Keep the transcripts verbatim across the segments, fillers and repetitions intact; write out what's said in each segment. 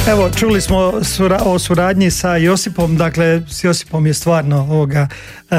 Evo, čuli smo sura, o suradnji sa Josipom, dakle s Josipom je stvarno ovoga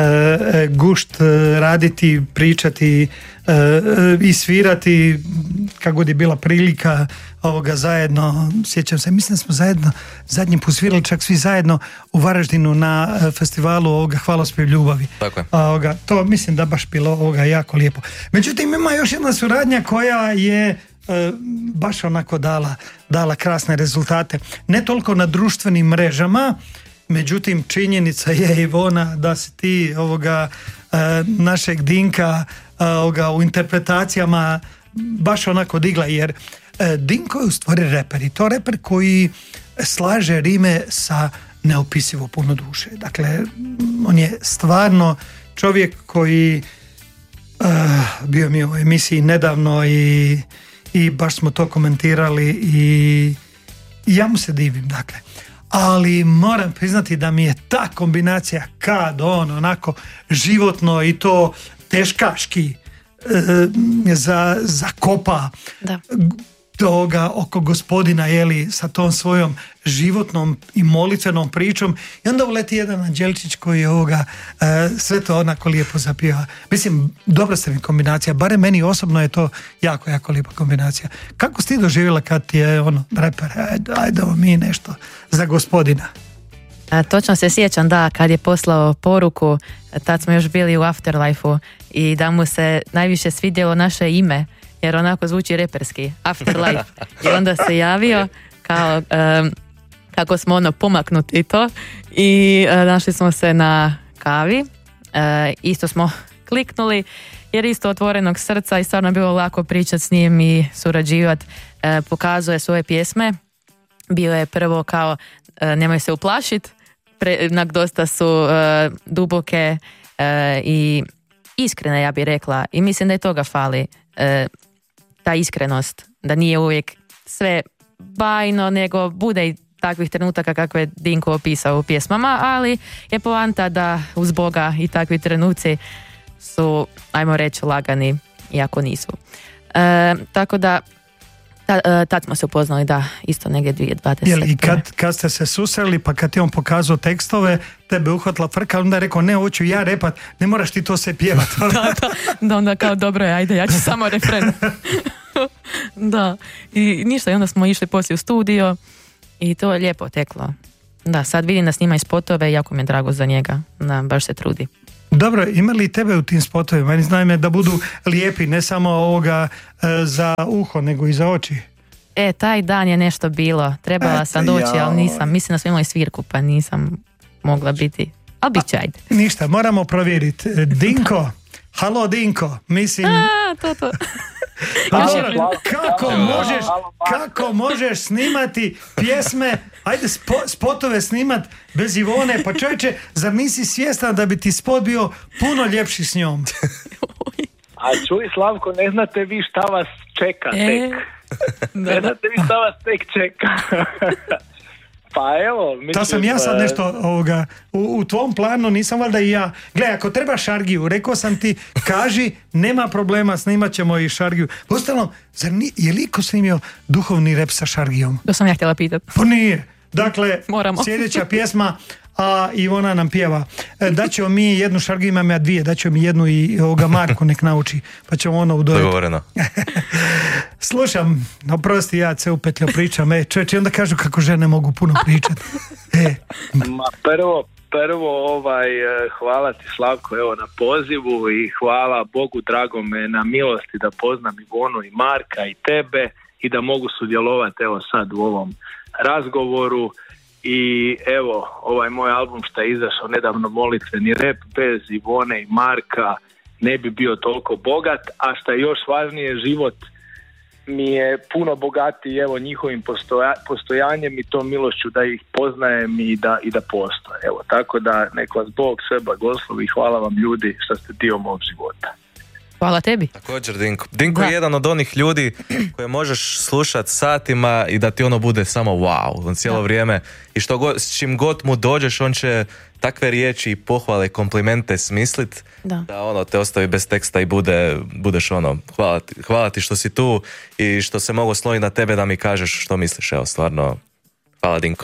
e, gušt raditi, pričati e, i svirati kako god je bila prilika ovoga zajedno. Sjećam se, mislim da smo zajedno zadnji put svirali čak svi zajedno u Varaždinu na festivalu ovoga Hvalospjev ljubavi. Tako je. Ovoga, to mislim da baš bilo ovoga jako lijepo. Međutim, ima još jedna suradnja koja je E, baš onako dala, dala krasne rezultate. Ne toliko na društvenim mrežama, međutim činjenica je, Ivona, da si ti ovoga e, našeg Dinka e, ovoga, u interpretacijama baš onako digla, jer e, Dinko je u stvari reper i to reper koji slaže rime sa neopisivo puno duše. Dakle, on je stvarno čovjek koji e, bio mi u emisiji nedavno i i baš smo to komentirali i ja mu se divim, dakle. Ali moram priznati da mi je ta kombinacija kad on onako životno i to teškaški e, za, zakopa da. toga oko gospodina, jeli, sa tom svojom životnom i molitvenom pričom i onda uleti jedan Anđelčić koji je ovoga e, sve to onako lijepo zapjeva. Mislim, dobra ste mi kombinacija, barem meni osobno je to jako, jako lijepa kombinacija. Kako si ti doživjela kad ti je ono reper, ajde, ajde mi nešto za gospodina? A, točno se sjećam, da, kad je poslao poruku, tad smo još bili u Afterlife-u i da mu se najviše svidjelo naše ime, jer onako zvuči reperski, Afterlife. I onda se javio kao um, kako smo ono pomaknuti to i uh, našli smo se na kavi. Uh, isto smo kliknuli jer isto otvorenog srca i stvarno je bilo lako pričati s njim i surađivati. Uh, pokazuje svoje pjesme. Bio je prvo kao uh, nemoj se uplašiti. Pre, dosta su uh, duboke uh, i iskrene, ja bih rekla. I mislim da je toga fali. Uh, ta iskrenost, da nije uvijek sve bajno, nego bude i takvih trenutaka kako je Dinko opisao u pjesmama, ali je poanta da uz Boga i takvi trenuci su, ajmo reći, lagani, iako nisu. E, tako da ta, tad smo se upoznali, da, isto negdje dvije tisuće dvadesete. Jel, i kad, kad ste se susreli, pa kad ti on pokazao tekstove, tebe uhvatila frka, onda je rekao, ne, hoću ja repat, ne moraš ti to sve pjevat. da, da, da, onda kao, dobro je, ajde, ja ću samo refren. Da, i ništa, i onda smo išli poslije u studio i to je lijepo teklo. Da, sad vidim da snima i spotove i jako mi je drago za njega, da, baš se trudi. Dobro, ima li tebe u tim spotovima? Meni znajme da budu lijepi, ne samo ovoga e, za uho, nego i za oči. E, taj dan je nešto bilo. Trebala sam doći, ali nisam. Mislim da smo imali svirku, pa nisam mogla biti. Ali bit će, ajde. Ništa, moramo provjeriti. Dinko, halo Dinko, mislim... A, to, to. Dobro, kako možeš, kako možeš snimati pjesme, ajde spo, spotove snimat bez Ivone, pa čovječe, zar nisi svjestan da bi ti spot bio puno ljepši s njom? A čuj, Slavko, ne znate vi šta vas čeka e, tek. Ne znate vi šta vas tek čeka. Pa evo, mislim... To sam ja sad nešto ovoga, u, u tvom planu nisam valjda i ja. Gle, ako treba šargiju, rekao sam ti, kaži, nema problema, snimat ćemo i šargiju. Uostalom, zar ni, je li iko snimio duhovni rep sa šargijom? To sam ja htjela pitati. Pa nije. Dakle, moramo. Sljedeća pjesma, a Ivona nam pjeva. Daćemo mi jednu šargiju, imam ja dvije, daćemo mi jednu i ovoga Marku nek nauči, pa ćemo ono udojiti. Dogovoreno. Slušam, oprosti, ja se upetljao pričam, e, čovječe, onda kažu kako žene mogu puno pričati. E. Ma prvo, prvo ovaj, hvala ti, Slavko, evo, na pozivu i hvala Bogu dragome na milosti da poznam Ivonu i Marka i tebe i da mogu sudjelovati evo sad u ovom razgovoru. I evo, ovaj moj album što je izašao nedavno, Molitveni rep, bez Ivone i Marka ne bi bio toliko bogat, a što je još važnije, život mi je puno bogatiji, evo, njihovim postoja, postojanjem i tom milošću da ih poznajem i da, i da postoje. Evo, tako da nek vas Bog sve blagoslovi i hvala vam ljudi što ste dio mog života. Hvala tebi. Također, Dinko. Dinko je jedan od onih ljudi koje možeš slušati satima i da ti ono bude samo wow, on cijelo da. vrijeme. I što god, s čim god mu dođeš, on će takve riječi, pohvale i komplimente smislit da. da ono te ostavi bez teksta i bude, budeš ono, hvala ti, hvala ti što si tu i što se mogu sloniti na tebe da mi kažeš što misliš, evo, stvarno Hvala Dinko.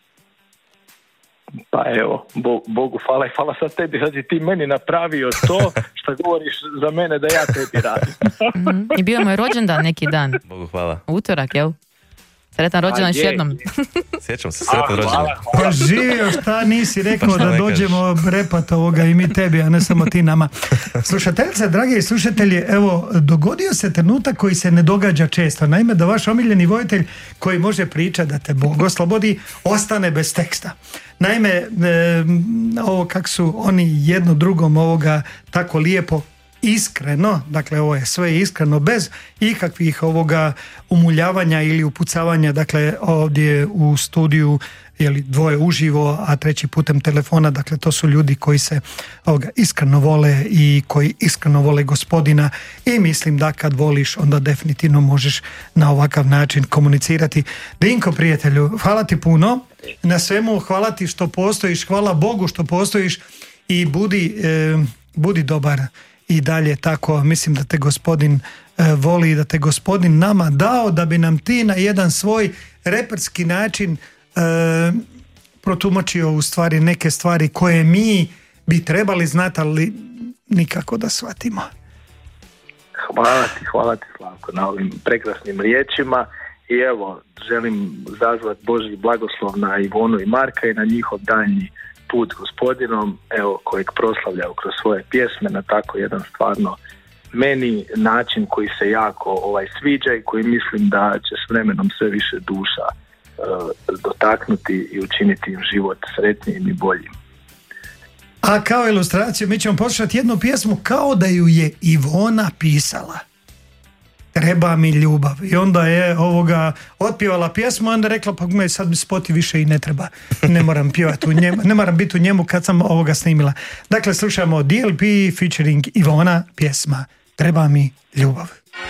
Pa evo, Bo, Bogu hvala i hvala sad tebi, sad si ti meni napravio to što govoriš za mene da ja tebi radim. Mm-hmm. I bio moj rođendan neki dan. Bogu hvala. Utorak, jel? Sretan rođendan još jednom. Sjećam se, sretan rođendan. Pa živio, šta nisi rekao pa da dođemo repat ovoga i mi tebi, a ne samo ti nama. Slušateljice, dragi slušatelji, evo, dogodio se trenutak koji se ne događa često. Naime, da vaš omiljeni vojitelj koji može pričati da te Bog oslobodi, ostane bez teksta. Naime, e, ovo kak su oni jedno drugom ovoga tako lijepo iskreno, dakle ovo je sve iskreno, bez ikakvih ovoga umuljavanja ili upucavanja, dakle ovdje u studiju jeli, dvoje uživo, a treći putem telefona, dakle to su ljudi koji se ovoga iskreno vole i koji iskreno vole Gospodina i mislim da kad voliš onda definitivno možeš na ovakav način komunicirati. Dinko, prijatelju, hvala ti puno na svemu, hvala ti što postojiš, hvala Bogu što postojiš i budi, e, budi dobar i dalje tako. Mislim da te Gospodin e, voli i da te Gospodin nama dao da bi nam ti na jedan svoj reperski način e, protumačio u stvari neke stvari koje mi bi trebali znati, ali nikako da shvatimo. Hvala ti, hvala ti Slavko na ovim prekrasnim riječima i evo želim zazvati Božji blagoslov na Ivonu i Marka i na njihov daljnji put Gospodinom, evo, kojeg proslavljaju kroz svoje pjesme na tako jedan stvarno meni način koji se jako ovaj sviđa i koji mislim da će s vremenom sve više duša uh, dotaknuti i učiniti im život sretnijim i boljim. A kao ilustraciju mi ćemo poslušati jednu pjesmu kao da ju je Ivona pisala. Treba mi ljubav. I onda je ovoga otpjevala pjesmu, onda rekla pa me sad mi spoti više i ne treba. Ne moram pjevati u njemu, ne moram biti u njemu kad sam ovoga snimila. Dakle, slušamo D L P featuring Ivona, pjesma Treba mi ljubav.